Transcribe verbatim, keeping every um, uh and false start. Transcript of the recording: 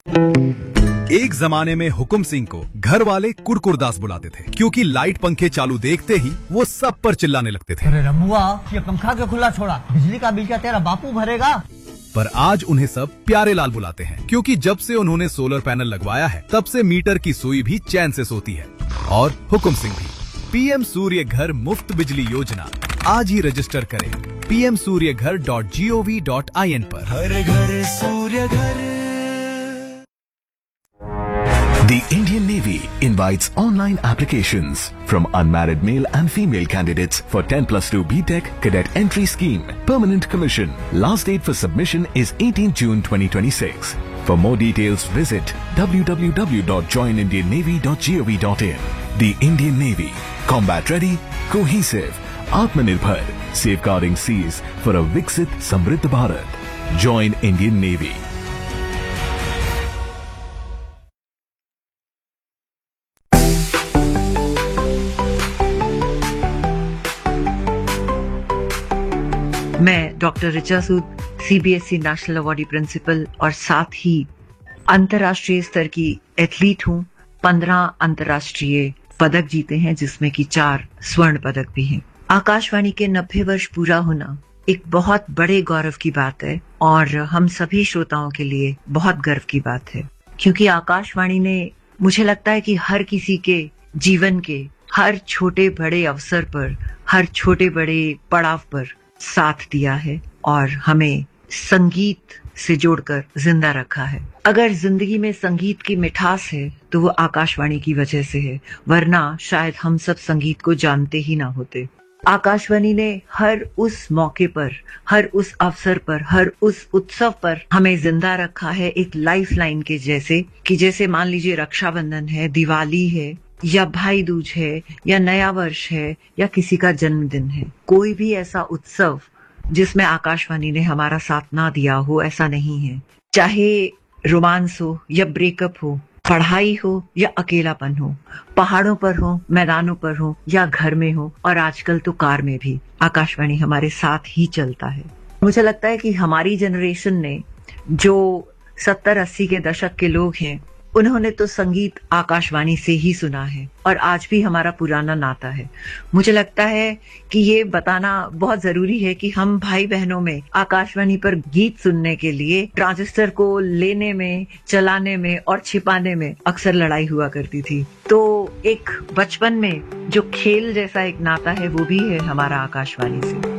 एक जमाने में हुकुम सिंह को घर वाले कुरकुरदास बुलाते थे, क्योंकि लाइट पंखे चालू देखते ही वो सब पर चिल्लाने लगते थे। अरे रमुआ, ये पंखा क्यों खुला छोड़ा? बिजली का बिल क्या तेरा बापू भरेगा? पर आज उन्हें सब प्यारे लाल बुलाते हैं, क्योंकि जब से उन्होंने सोलर पैनल लगवाया है तब से मीटर की सुई भी चैन से सोती है। और हुकुम सिंह भी। पीएम सूर्य घर मुफ्त बिजली योजना आज ही रजिस्टर करें पी एम सूर्य घर dot G O V dot I N पर। हर घर सूर्य घर। The Indian Navy invites online applications from unmarried male and female candidates for ten plus two B Tech Cadet Entry Scheme. Permanent Commission. Last date for submission is eighteenth June twenty twenty-six. For more details, visit w w w dot join indian navy dot gov dot in. The Indian Navy. Combat ready, cohesive, Atmanirbhar, safeguarding seas for a Viksit Samriddh Bharat. Join Indian Navy. मैं doctor Richa सूद, CBSE national awardee principal और साथ ही अंतर्राष्ट्रीय स्तर की athlete हूँ। पंद्रह अंतर्राष्ट्रीय पदक जीते हैं, जिसमें कि चार स्वर्ण पदक भी हैं। आकाशवाणी के नब्बे वर्ष पूरा होना एक बहुत बड़े गौरव की बात है और हम सभी श्रोताओं के लिए बहुत गर्व की बात है, क्योंकि आकाशवाणी ने, मुझे लगता है कि हर किसी के जीवन के हर छोटे बड़े अवसर पर, हर छोटे बड़े पड़ाव पर साथ दिया है और हमें संगीत से जोड़कर जिंदा रखा है। अगर जिंदगी में संगीत की मिठास है तो वो आकाशवाणी की वजह से है, वरना शायद हम सब संगीत को जानते ही ना होते। आकाशवाणी ने हर उस मौके पर, हर उस अवसर पर, हर उस उत्सव पर हमें जिंदा रखा है एक लाइफ लाइन के जैसे, कि जैसे मान लीजिए रक्षाबंधन है, दिवाली है, या भाई दूज है, या नया वर्ष है, या किसी का जन्मदिन है। कोई भी ऐसा उत्सव जिसमें आकाशवाणी ने हमारा साथ ना दिया हो, ऐसा नहीं है। चाहे रोमांस हो या ब्रेकअप हो, पढ़ाई हो या अकेलापन हो, पहाड़ों पर हो, मैदानों पर हो या घर में हो, और आजकल तो कार में भी आकाशवाणी हमारे साथ ही चलता है। मुझे लगता है कि हमारी जनरेशन ने, जो सत्तर अस्सी के दशक के लोग हैं, उन्होंने तो संगीत आकाशवाणी से ही सुना है और आज भी हमारा पुराना नाता है। मुझे लगता है कि ये बताना बहुत जरूरी है कि हम भाई बहनों में आकाशवाणी पर गीत सुनने के लिए ट्रांजिस्टर को लेने में, चलाने में और छिपाने में अक्सर लड़ाई हुआ करती थी। तो एक बचपन में जो खेल जैसा एक नाता है वो भी है हमारा आकाशवाणी से।